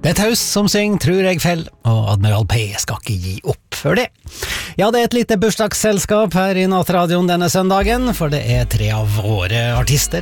Det Taus som synger Tror jeg fell, og Admiral P skal ikke gi opp for det. Ja, det et lite bursdagsselskap her i Nattradioen denne søndagen, for det 3 av våre artister